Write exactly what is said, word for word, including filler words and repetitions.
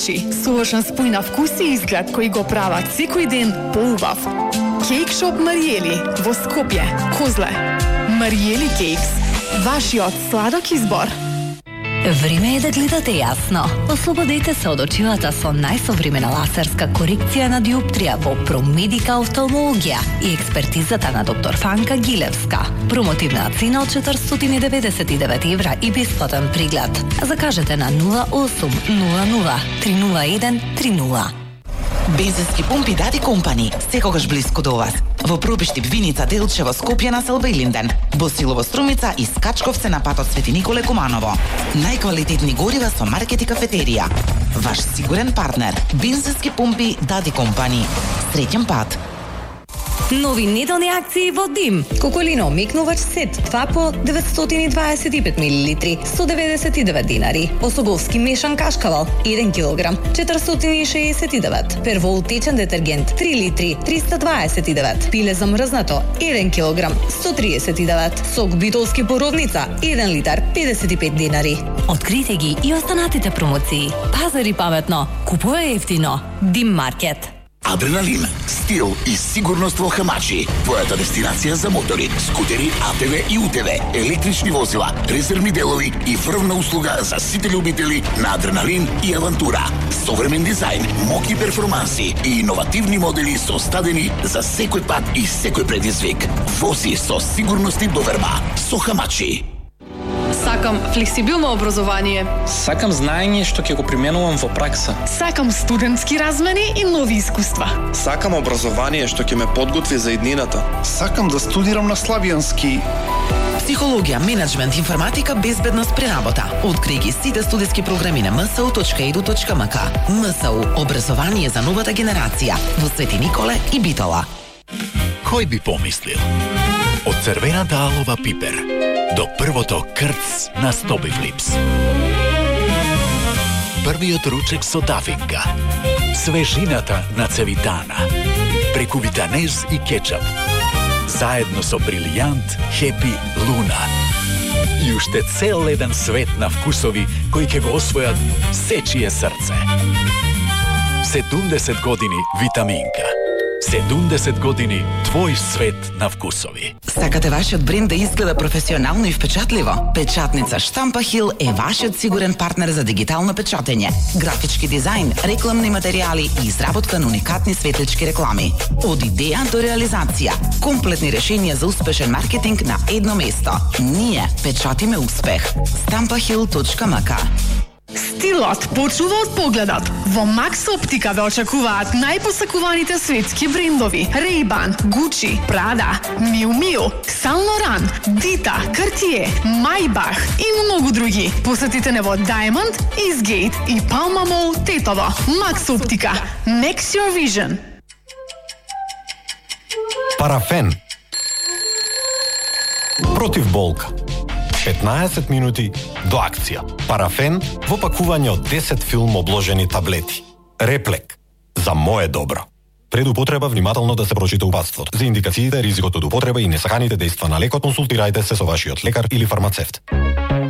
Совршен спој на вкус и изглед кој го прават секој ден поубав. Кейк шоп Мариели во Скопје, Козле. Мариели Кейкс, вашиот сладок избор. Време е да гледате јасно. Ослободете се од очилата со најсовремена лазерска корекција на диоптрија во Промедика офталмологија и експертизата на доктор Фанка Гилевска. Промотивна цена од четиристотини деветдесет и девет евра и бесплатен преглед. Закажете на нула осум нула нула три нула еден три нула. Бензински пумпи Дади Компани, секогаш блиску до вас. Во Пробиштип, Виница, Делчево, Скопје, Населба и Линден. Во Силово, Струмица и Скачковце на патот Свети Николе Куманово. Најквалитетни горива со маркет и кафетерија. Ваш сигурен партнер. Бензински пумпи Дади Компани. Среќен пат. Нови неделни акции во Дим. Коколино мекнувач сет два по деветстотини дваесет и пет милилитри, сто деветдесет и девет динари. Осоговски мешан кашкавал еден килограм, четиристотини шеесет и девет. Первол течен детергент три литри, триста дваесет и девет. Пиле замрзнато еден килограм, сто триесет и девет. Сок битолски боровница еден литар, педесет и пет динари. Открите ги и останатите промоции. Пазари паметно, купуе ефтино. Дим маркет. Адреналин, стил и сигурност во Хамачи. Твојата дестинација за мотори, скутери, А Т В и У Т В, електрични возила, резервни делови и врвна услуга за сите љубители на адреналин и авантура. Современ дизајн, моки перформанси и иновативни модели создадени за секој пат и секој предизвик. Вози со сигурност и доверба со Хамачи. Сакам флексибилно образование. Сакам знаење што ќе го применувам во пракса. Сакам студентски размени и нови искуства. Сакам образование што ќе ме подготви за иднината. Сакам да студирам на славјански. Психологија, менеджмент, информатика, безбедност при работа. Откри ги сите студиски програми на ем ес у точка и ду точка ем ка. ем ес у, образование за новата генерација во Свети Николе и Битола. Кој би помислил? Од црвената алова пипер до првото крц на Стобифлипс. Првиот ручек со дафинга. Свежината на цевитана. Преку витанез и кетчап. Заедно со брилијант, хепи, луна. И уште цел еден свет на вкусови кои ќе го освојат сечие срце. седумдесет години витаминка. седумдесет години твој свет на вкусови. Сакате вашиот бренд да изгледа професионално и впечатливо? Печатница Штампа Хил е вашиот сигурен партнер за дигитално печатење, графички дизајн, рекламни материјали и изработка на уникатни светлички реклами. Од идеја до реализација, комплетни решенија за успешен маркетинг на едно место. Ние печатиме успех. стампа хил точка ем ка. Стилот почува од погледот. Во Макс Оптика ве очекуваат најпосакуваните светски брендови: Ray-Ban, Gucci, Prada, Miu Miu, Saint Laurent, Dita, Cartier, Maybach и многу други. Посетите не во Diamond, Eastgate и Palma Mall, Тетово. Макс Оптика. Makes your vision. Парафен. Против болка. петнаесет минути до акција. Парафен во пакување од десет филм обложени таблети. Реплек. За мое добро. Пред употреба внимателно да се прочита упатството. За индикациите, ризикот од употреба и несаканите дејства на лекот консултирајте се со вашиот лекар или фармацевт.